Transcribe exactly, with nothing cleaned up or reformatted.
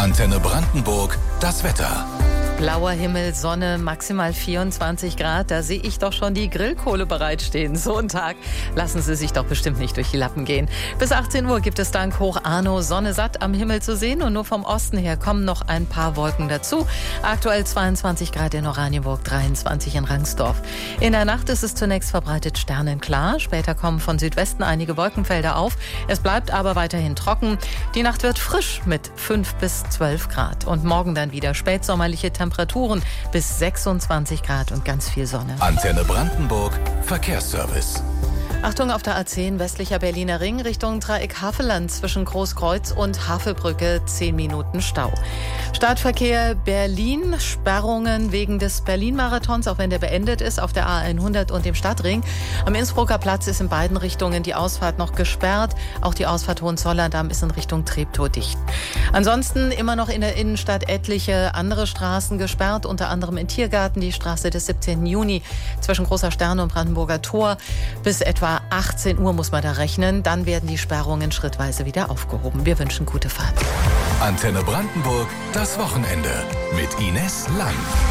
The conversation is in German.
Antenne Brandenburg, das Wetter. Blauer Himmel, Sonne, maximal vierundzwanzig Grad. Da sehe ich doch schon die Grillkohle bereitstehen. So ein Tag lassen Sie sich doch bestimmt nicht durch die Lappen gehen. Bis achtzehn Uhr gibt es dank Hoch Arno Sonne satt am Himmel zu sehen. Und nur vom Osten her kommen noch ein paar Wolken dazu. Aktuell zweiundzwanzig Grad in Oranienburg, dreiundzwanzig in Rangsdorf. In der Nacht ist es zunächst verbreitet sternenklar. Später kommen von Südwesten einige Wolkenfelder auf. Es bleibt aber weiterhin trocken. Die Nacht wird frisch mit fünf bis zwölf Grad. Und morgen dann wieder spätsommerliche Temperaturen. Temperaturen bis sechsundzwanzig Grad und ganz viel Sonne. Antenne Brandenburg, Verkehrsservice. Achtung auf der A zehn, westlicher Berliner Ring, Richtung Dreieck Havelland zwischen Großkreuz und Havelbrücke, zehn Minuten Stau. Startverkehr Berlin, Sperrungen wegen des Berlin-Marathons, auch wenn der beendet ist, auf der A hundert und dem Stadtring. Am Innsbrucker Platz ist in beiden Richtungen die Ausfahrt noch gesperrt. Auch die Ausfahrt Hohenzollern-Damm ist in Richtung Treptow dicht. Ansonsten immer noch in der Innenstadt etliche andere Straßen gesperrt, unter anderem in Tiergarten, die Straße des siebzehnten Juni zwischen Großer Sterne und Brandenburger Tor. Bis etwa achtzehn Uhr muss man da rechnen. Dann werden die Sperrungen schrittweise wieder aufgehoben. Wir wünschen gute Fahrt. Antenne Brandenburg, das Wochenende mit Ines Lang.